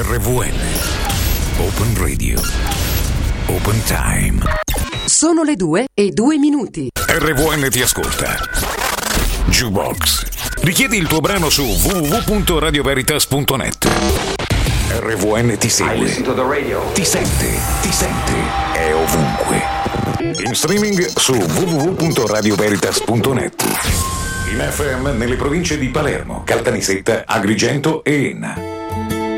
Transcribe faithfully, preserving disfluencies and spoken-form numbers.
R V N Open Radio Open Time. Sono le due e due minuti. R V N ti ascolta. Jukebox. Richiedi il tuo brano su w w w punto radio veritas punto net. R V N ti segue, ti sente, ti sente, è ovunque. In streaming su w w w punto radio veritas punto net. In F M nelle province di Palermo, Caltanissetta, Agrigento e Enna.